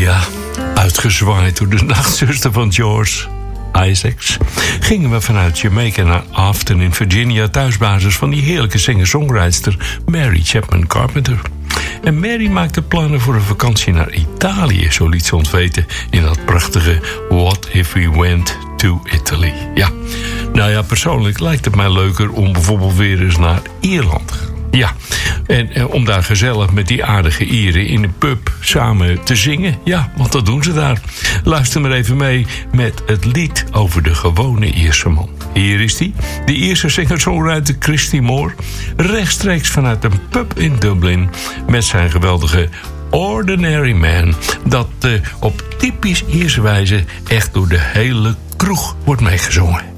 Ja, uitgezwaaid door de nachtzuster van George Isaacs gingen we vanuit Jamaica naar Afton in Virginia, thuisbasis van die heerlijke singer-songwriter Mary Chapman Carpenter. En Mary maakte plannen voor een vakantie naar Italië, zo liet ze ons weten in dat prachtige What If We Went to Italy. Ja, nou ja, persoonlijk lijkt het mij leuker om bijvoorbeeld weer eens naar Ierland te gaan. Ja, en om daar gezellig met die aardige Ieren in een pub samen te zingen. Ja, want dat doen ze daar. Luister maar even mee met het lied over de gewone Ierse man. Hier is die, de Ierse singer-songwriter Christy Moore, rechtstreeks vanuit een pub in Dublin met zijn geweldige Ordinary Man, dat op typisch Ierse wijze echt door de hele kroeg wordt meegezongen.